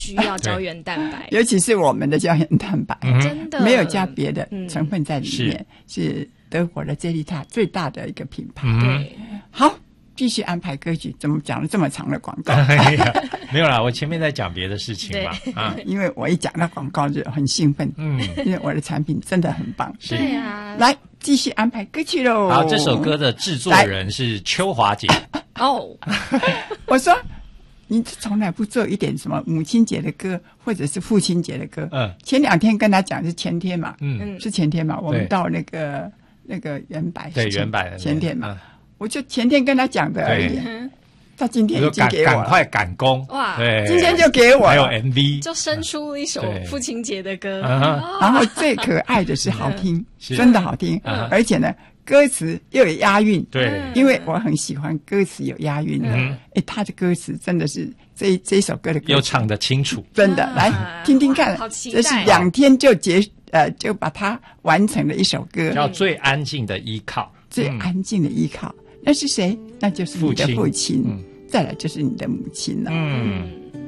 需要胶原蛋白， 尤其是我们的胶原蛋白， 真的没有加别的成分在里面，是德国的这利塔最大的一个品牌。 对， 好，继续安排歌曲，怎么讲了这么长的广告？ 没有啦，我前面在讲别的事情嘛， 因为我一讲到广告就很兴奋，因为我的产品真的很棒。 对啊， 来继续安排歌曲喽。 好，这首歌的制作人是秋华姐。 哦， 我说你从来不做一点什么母亲节的歌或者是父亲节的歌？前2天跟他讲是前天嘛，是前天嘛，我们到那个原柏， 对，原柏前天嘛，我就前天跟他讲的而已。到今天已经给我了， 赶快赶工哇！ 今天就给我了， 还有 MV， 就生出一首父亲节的歌， 然后最可爱的是好听，真的好听，而且呢，歌词又有押韵， 对， 因为我很喜欢歌词有押韵的。他的歌词真的是这一首歌的歌词又唱得清楚， 真的，来听听看，这是2天就把它完成了一首歌， 叫《最安静的依靠》。 最安静的依靠，那是谁？那就是你的父亲，再来就是你的母亲了。